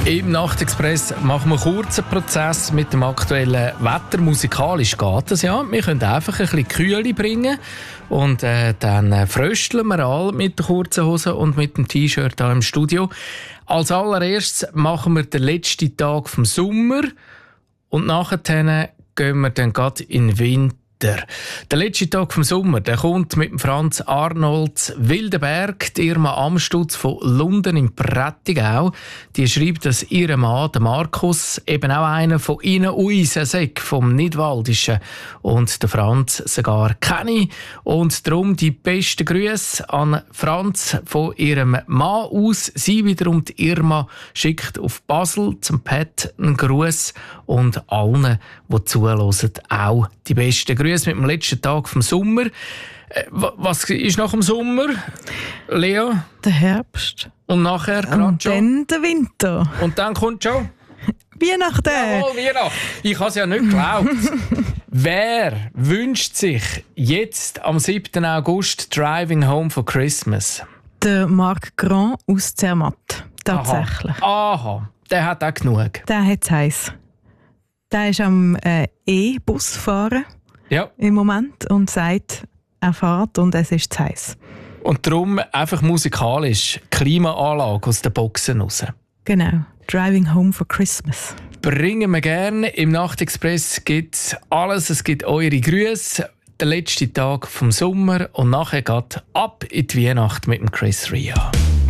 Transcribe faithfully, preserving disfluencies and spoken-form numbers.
Im Nachtexpress machen wir einen kurzen Prozess mit dem aktuellen Wetter. Musikalisch geht es ja. Wir können einfach ein bisschen Kühle bringen und äh, dann äh, frösteln wir alle mit der kurzen Hose und mit dem T-Shirt hier im Studio. Als allererstes machen wir den letzten Tag vom Sommer und nachher gehen wir dann gerade in den Winter. Der letzte Tag vom Sommer, der kommt mit dem Franz Arnolds Wildenberg, die Irma Amstutz von Lunden im Prättigau. Die schreibt, dass ihr Mann, der Markus, eben auch einer von ihnen uns sei, vom Nidwaldischen. Und der Franz sogar kenne. Und darum die besten Grüße an Franz von ihrem Mann aus. Sie wiederum, die Irma, schickt auf Basel zum Pat einen Gruß und allen, die zuhören, auch die besten Grüße. Grüße mit dem letzten Tag vom Sommer. Was ist nach dem Sommer, Lea? Der Herbst. Und nachher Und schon? dann der Winter. Und dann kommt schon? Weihnachten. Jawohl, Weihnachten. Ich habe es ja nicht geglaubt. Wer wünscht sich jetzt am siebten August Driving Home for Christmas? Der Marc Grand aus Zermatt. Tatsächlich. Aha. Aha, der hat auch genug. Der hat es heiß. Der ist am äh, E-Bus fahren ja. im Moment und sagt, er fährt und es ist zu heiß. Und darum einfach musikalisch Klimaanlage aus den Boxen raus. Genau. Driving Home for Christmas. Bringen wir gerne. Im Nachtexpress gibt es alles. Es gibt eure Grüße. Der letzte Tag vom Sommer und nachher geht ab in die Weihnacht mit dem Chris Ria.